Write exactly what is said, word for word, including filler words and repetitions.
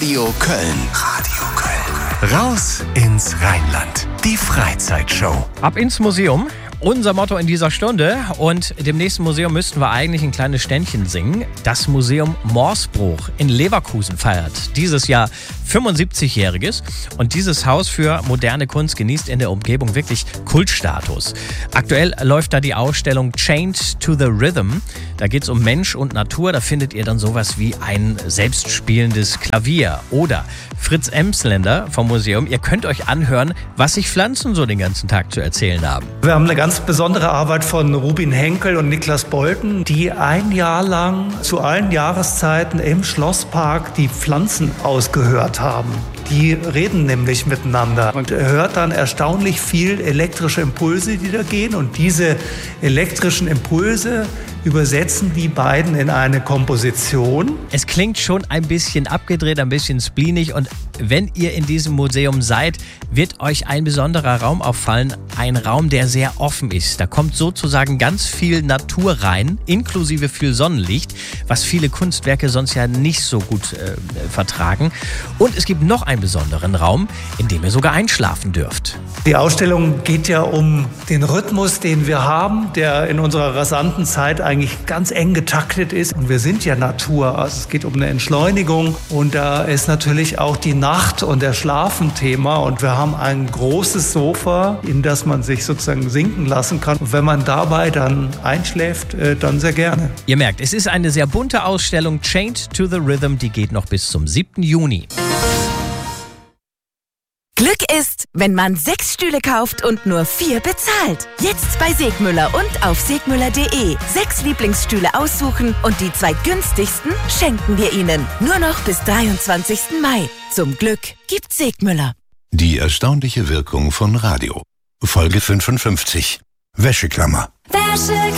Radio Köln. Radio Köln. Raus ins Rheinland. Die Freizeitshow. Ab ins Museum. Unser Motto in dieser Stunde. Und dem nächsten Museum müssten wir eigentlich ein kleines Ständchen singen. Das Museum Morsbruch in Leverkusen feiert dieses Jahr fünfundsiebzigjähriges. Und dieses Haus für moderne Kunst genießt in der Umgebung wirklich Kultstatus. Aktuell läuft da die Ausstellung Chained to the Rhythm. Da geht es um Mensch und Natur. Da findet ihr dann sowas wie ein selbstspielendes Klavier. Oder Fritz Emsländer vom Museum. Ihr könnt euch anhören, was sich Pflanzen so den ganzen Tag zu erzählen haben. Wir haben eine ganz besondere Arbeit von Rubin Henkel und Niklas Bolten, die ein Jahr lang zu allen Jahreszeiten im Schlosspark die Pflanzen ausgehört haben. Die reden nämlich miteinander und hört dann erstaunlich viel elektrische Impulse, die da gehen. Und diese elektrischen Impulse übersetzen die beiden in eine Komposition. Es klingt schon ein bisschen abgedreht, ein bisschen spleenig. Und wenn ihr in diesem Museum seid, wird euch ein besonderer Raum auffallen. Ein Raum, der sehr offen ist. Da kommt sozusagen ganz viel Natur rein, inklusive viel Sonnenlicht, was viele Kunstwerke sonst ja nicht so gut äh, vertragen. Und es gibt noch einen besonderen Raum, in dem ihr sogar einschlafen dürft. Die Ausstellung geht ja um den Rhythmus, den wir haben, der in unserer rasanten Zeit eigentlich ganz eng getaktet ist. Und wir sind ja Natur, also es geht um eine Entschleunigung. Und da ist natürlich auch die Nacht und der Schlafen Thema. Und wir haben ein großes Sofa, in das man sich sozusagen sinken lassen kann. Und wenn man dabei dann einschläft, dann sehr gerne. Ihr merkt, es ist eine sehr bunte Ausstellung. Chained to the Rhythm, die geht noch bis zum siebten Juni. Glück ist, wenn man sechs Stühle kauft und nur vier bezahlt. Jetzt bei Segmüller und auf segmüller punkt de. Sechs Lieblingsstühle aussuchen und die zwei günstigsten schenken wir Ihnen. Nur noch bis dreiundzwanzigsten Mai. Zum Glück gibt's Segmüller. Die erstaunliche Wirkung von Radio. Folge fünfundfünfzig. Wäscheklammer. Wäsche